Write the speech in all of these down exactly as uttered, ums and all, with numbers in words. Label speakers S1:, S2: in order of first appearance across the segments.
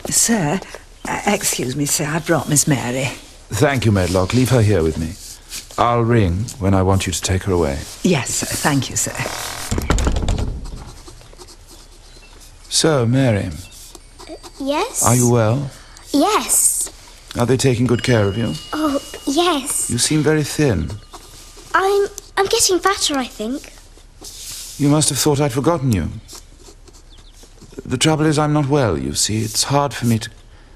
S1: Sir, uh, excuse me, sir, I brought Miss Mary.
S2: Thank you, Medlock. Leave her here with me. I'll ring when I want you to take her away.
S1: Yes, sir. Thank you, sir.
S2: So, Mary.
S3: Uh, yes?
S2: Are you well?
S3: Yes.
S2: Are they taking good care of you?
S3: Oh, yes.
S2: You seem very thin.
S3: I'm... I'm getting fatter, I think.
S2: You must have thought I'd forgotten you. The trouble is I'm not well, you see. It's hard for me to...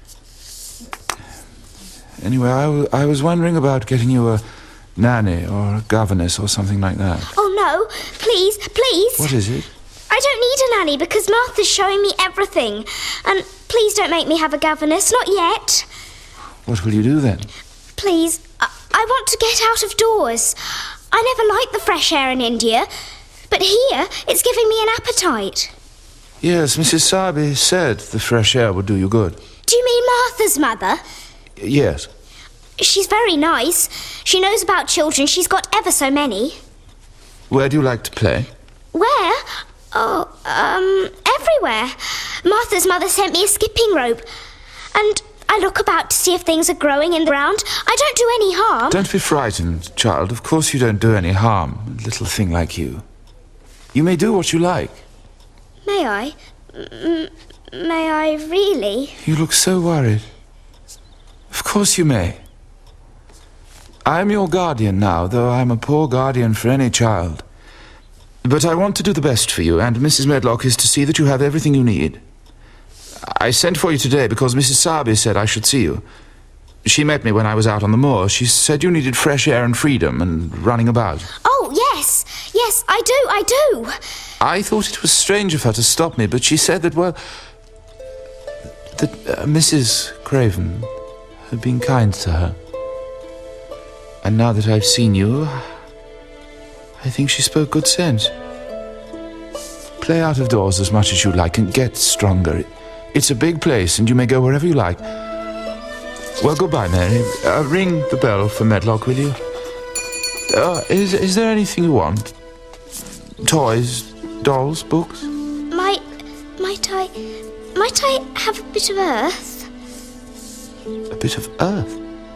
S2: Anyway, I, w I was wondering about getting you a nanny or a governess or something like that.
S3: Oh, no. Please, please.
S2: What is it?
S3: I don't need a nanny because Martha's showing me everything. And please don't make me have a governess, not yet.
S2: What will you do then?
S3: Please, I, I want to get out of doors. I never liked the fresh air in India, but here it's giving me an appetite.
S2: Yes, Missus Sarby said the fresh air would do you good.
S3: Do you mean Martha's mother?
S2: Yes.
S3: She's very nice. She knows about children. She's got ever so many.
S2: Where do you like to play?
S3: Where? Oh, um, everywhere. Martha's mother sent me a skipping rope. And I look about to see if things are growing in the ground. I don't do any harm.
S2: Don't be frightened, child. Of course you don't do any harm, a little thing like you. You may do what you like.
S3: May I? M may I really?
S2: You look so worried. Of course you may. I'm your guardian now, though I'm a poor guardian for any child. But I want to do the best for you, and Missus Medlock is to see that you have everything you need. I sent for you today because Missus Sarby said I should see you. She met me when I was out on the moor. She said you needed fresh air and freedom and running about.
S3: Oh, yes. Yes, I do, I do.
S2: I thought it was strange of her to stop me, but she said that, well, that uh, Missus Craven had been kind to her. And now that I've seen you, I think she spoke good sense. Play out of doors as much as you like and get stronger. It's a big place and you may go wherever you like. Well, goodbye, Mary. Uh, ring the bell for Medlock, will you? Uh, is, is there anything you want? Toys, dolls, books?
S3: Might... might I... might I have a bit of earth?
S2: A bit of earth?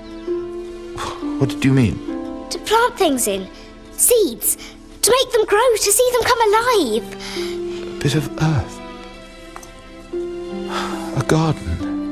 S2: What do you mean?
S3: To plant things in. Seeds. To make them grow, to see them come alive.
S2: A bit of earth. A garden.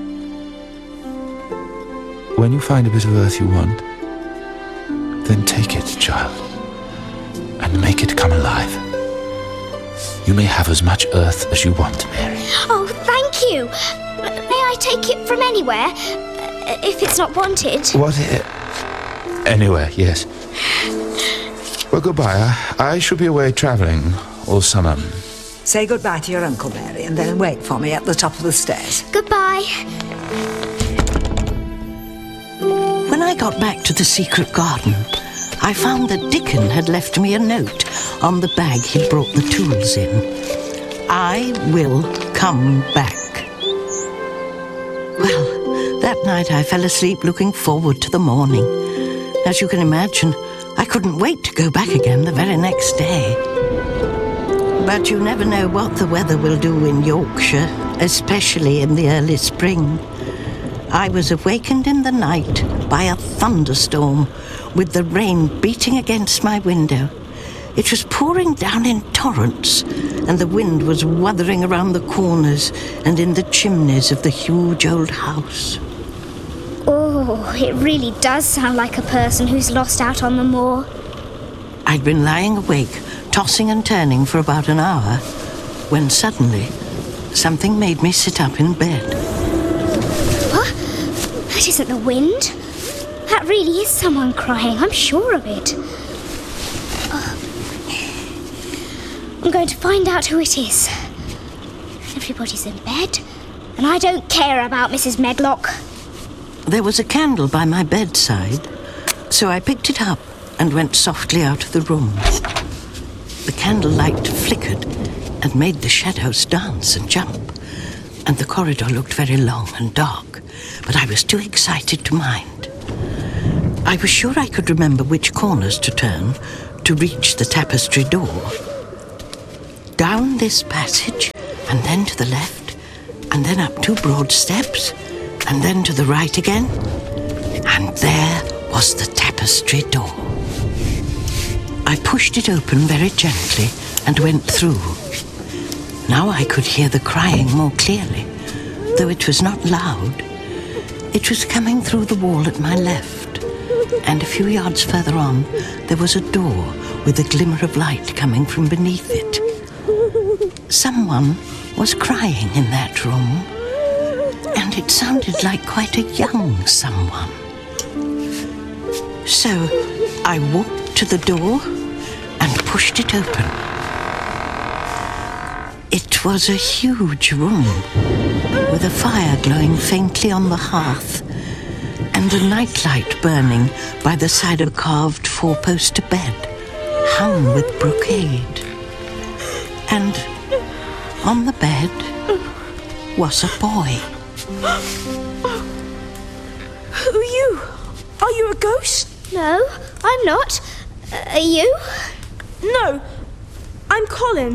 S2: When you find a bit of earth you want, then take it, child, and make it come alive. You may have as much earth as you want, Mary.
S3: Oh, thank you. May I take it from anywhere, if it's not wanted?
S2: What? Anywhere, yes. Well, goodbye. I, I shall be away travelling all summer.
S1: Say goodbye to your Uncle Mary and then wait for me at the top of the stairs.
S3: Goodbye.
S4: When I got back to the secret garden, I found that Dickon had left me a note on the bag he'd brought the tools in. I will come back. Well, that night I fell asleep looking forward to the morning. As you can imagine, I couldn't wait to go back again the very next day. But you never know what the weather will do in Yorkshire, especially in the early spring. I was awakened in the night by a thunderstorm, with the rain beating against my window. It was pouring down in torrents, and the wind was wuthering around the corners and in the chimneys of the huge old house.
S3: Oh, it really does sound like a person who's lost out on the moor.
S4: I'd been lying awake, tossing and turning for about an hour, when suddenly something made me sit up in bed.
S3: What? That isn't the wind. That really is someone crying, I'm sure of it. Oh. I'm going to find out who it is. Everybody's in bed, and I don't care about Missus Medlock.
S4: There was a candle by my bedside, so I picked it up and went softly out of the room. The candlelight flickered and made the shadows dance and jump, and the corridor looked very long and dark, but I was too excited to mind. I was sure I could remember which corners to turn to reach the tapestry door. Down this passage, and then to the left, and then up two broad steps, and then to the right again. And there was the tapestry door. I pushed it open very gently and went through. Now I could hear the crying more clearly, though it was not loud. It was coming through the wall at my left, and a few yards further on there was a door with a glimmer of light coming from beneath it. Someone was crying in that room, and it sounded like quite a young someone. So I walked to the door and pushed it open. It was a huge room with a fire glowing faintly on the hearth and a nightlight burning by the side of a carved four-poster bed hung with brocade. And on the bed was a boy.
S5: Who are you? Are you a ghost?
S3: No, I'm not. Uh, are you?
S5: No, I'm Colin.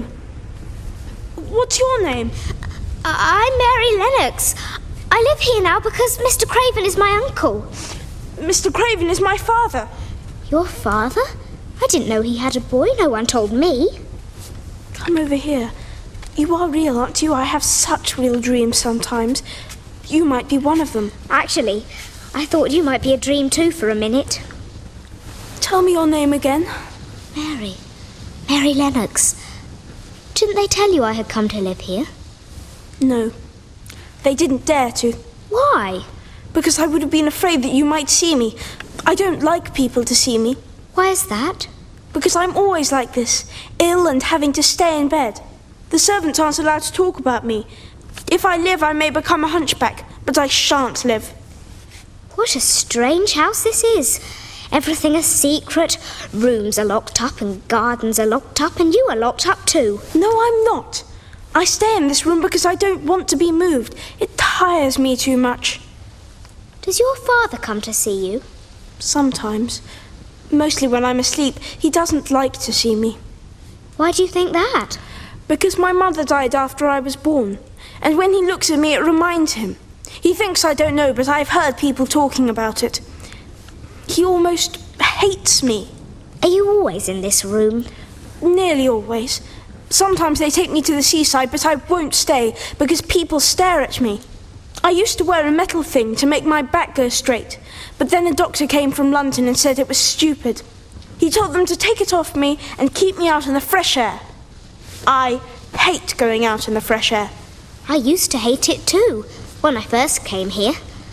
S5: What's your name?
S3: I- I'm Mary Lennox. I live here now because Mister Craven is my uncle.
S5: Mister Craven is my father.
S3: Your father? I didn't know he had a boy. No one told me.
S5: Come over here. You are real, aren't you? I have such real dreams sometimes. You might be one of them.
S3: Actually, I thought you might be a dream too for a minute.
S5: Tell me your name again.
S3: Mary. Mary Lennox. Didn't they tell you I had come to live here?
S5: No. They didn't dare to.
S3: Why?
S5: Because I would have been afraid that you might see me. I don't like people to see me.
S3: Why is that?
S5: Because I'm always like this, ill and having to stay in bed. The servants aren't allowed to talk about me. If I live, I may become a hunchback, but I shan't live.
S3: What a strange house this is. Everything a secret. Rooms are locked up and gardens are locked up and you are locked up too.
S5: No, I'm not. I stay in this room because I don't want to be moved. It tires me too much.
S3: Does your father come to see you?
S5: Sometimes. Mostly when I'm asleep. He doesn't like to see me.
S3: Why do you think that?
S5: Because my mother died after I was born. And when he looks at me, it reminds him. He thinks I don't know, but I've heard people talking about it. He almost hates me.
S3: Are you always in this room?
S5: Nearly always. Sometimes they take me to the seaside, but I won't stay because people stare at me. I used to wear a metal thing to make my back go straight, but then a doctor came from London and said it was stupid. He told them to take it off me and keep me out in the fresh air. I hate going out in the fresh air.
S3: I used to hate it too, when I first came here.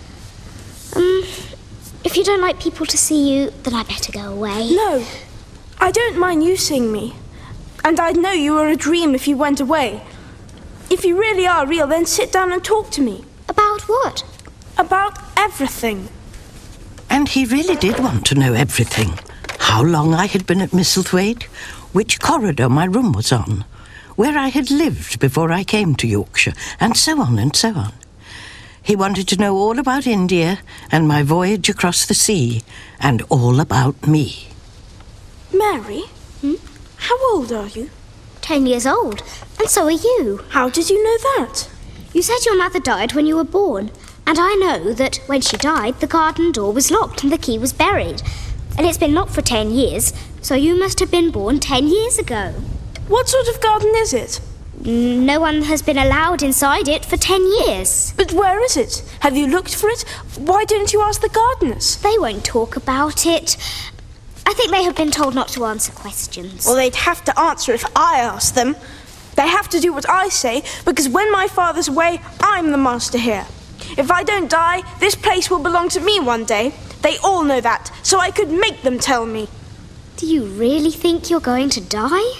S3: Um, if you don't like people to see you, then I better go away.
S5: No, I don't mind you seeing me. And I'd know you were a dream if you went away. If you really are real, then sit down and talk to me.
S3: About what?
S5: About everything.
S4: And he really did want to know everything. How long I had been at Misselthwaite, which corridor my room was on, where I had lived before I came to Yorkshire, and so on and so on. He wanted to know all about India and my voyage across the sea, and all about me.
S5: Mary?
S3: Hmm?
S5: How old are you?
S3: Ten years old, and so are you.
S5: How did you know that?
S3: You said your mother died when you were born, and I know that when she died, the garden door was locked and the key was buried. And it's been locked for ten years, so you must have been born ten years ago.
S5: What sort of garden is it?
S3: No one has been allowed inside it for ten years.
S5: But where is it? Have you looked for it? Why don't you ask the gardeners?
S3: They won't talk about it. I think they have been told not to answer questions.
S5: Well, they'd have to answer if I asked them. They have to do what I say, because when my father's away, I'm the master here. If I don't die, this place will belong to me one day. They all know that, so I could make them tell me.
S3: Do you really think you're going to die?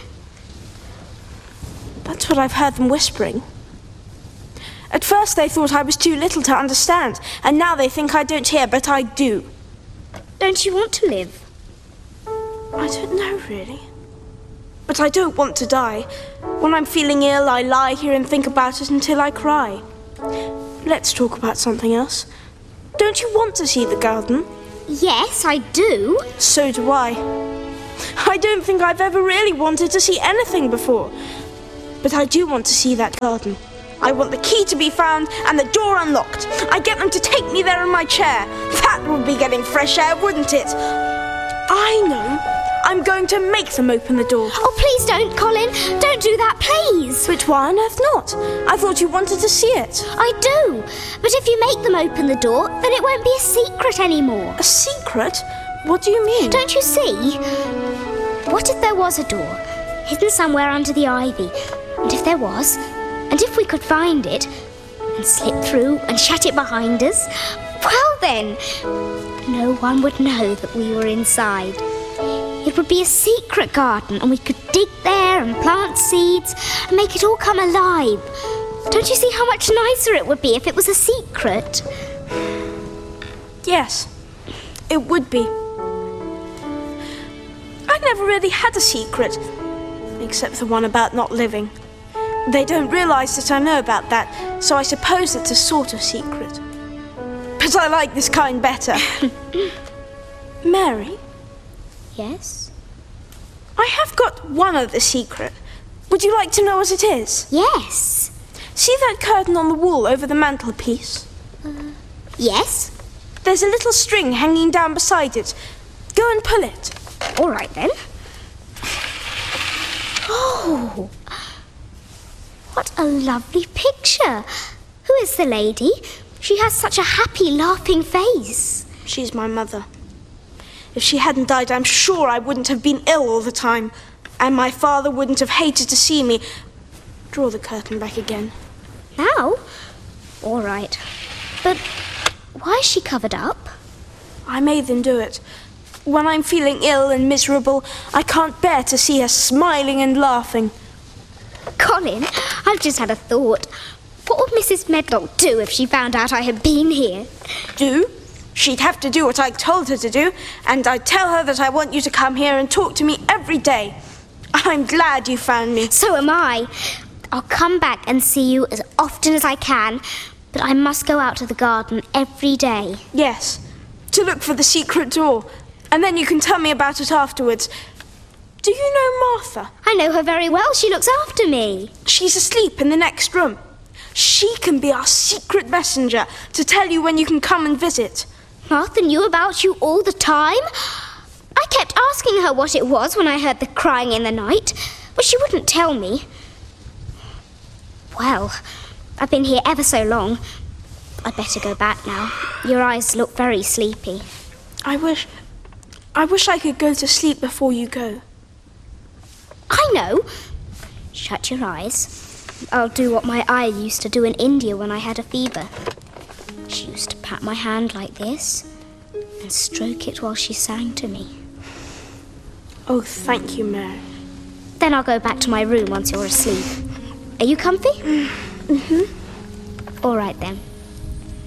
S5: That's what I've heard them whispering. At first they thought I was too little to understand, and now they think I don't hear, but I do.
S3: Don't you want to live?
S5: I don't know, really. But I don't want to die. When I'm feeling ill, I lie here and think about it until I cry. Let's talk about something else. Don't you want to see the garden?
S3: Yes, I do.
S5: So do I. I don't think I've ever really wanted to see anything before. But I do want to see that garden. I want the key to be found and the door unlocked. I get them to take me there in my chair. That would be getting fresh air, wouldn't it? I know. I'm going to make them open the door.
S3: Oh, please don't, Colin. Don't do that, please.
S5: But why on earth not? I thought you wanted to see it.
S3: I do. But if you make them open the door, then it won't be a secret anymore.
S5: A secret? What do you mean?
S3: Don't you see? What if there was a door, hidden somewhere under the ivy? And if there was, and if we could find it, and slip through and shut it behind us, well then, no one would know that we were inside. It would be a secret garden, and we could dig there and plant seeds and make it all come alive. Don't you see how much nicer it would be if it was a secret?
S5: Yes, it would be. I never really had a secret, except the one about not living. They don't realise that I know about that, so I suppose it's a sort of secret. But I like this kind better. Mary?
S3: Yes?
S5: I have got one other secret. Would you like to know what it is?
S3: Yes.
S5: See that curtain on the wall over the mantelpiece?
S3: Uh, yes?
S5: There's a little string hanging down beside it. Go and pull it.
S3: All right, then. Oh! What a lovely picture. Who is the lady? She has such a happy, laughing face.
S5: She's my mother. If she hadn't died, I'm sure I wouldn't have been ill all the time. And my father wouldn't have hated to see me. Draw the curtain back again.
S3: Now? All right. But why is she covered up?
S5: I made them do it. When I'm feeling ill and miserable, I can't bear to see her smiling and laughing.
S3: Colin, I've just had a thought. What would Missus Medlock do if she found out I had been here?
S5: Do? She'd have to do what I told her to do, and I'd tell her that I want you to come here and talk to me every day. I'm glad you found me.
S3: So am I. I'll come back and see you as often as I can, but I must go out to the garden every day.
S5: Yes, to look for the secret door, and then you can tell me about it afterwards. Do you know Martha?
S3: I know her very well. She looks after me.
S5: She's asleep in the next room. She can be our secret messenger to tell you when you can come and visit.
S3: Martha knew about you all the time? I kept asking her what it was when I heard the crying in the night, but she wouldn't tell me. Well, I've been here ever so long. I'd better go back now. Your eyes look very sleepy.
S5: I wish... I wish I could go to sleep before you go.
S3: I know. Shut your eyes. I'll do what my eye used to do in India when I had a fever. She used to pat my hand like this and stroke it while she sang to me.
S5: Oh, thank you, Mary.
S3: Then I'll go back to my room once you're asleep. Are you comfy?
S5: Mm-hmm.
S3: All right, then.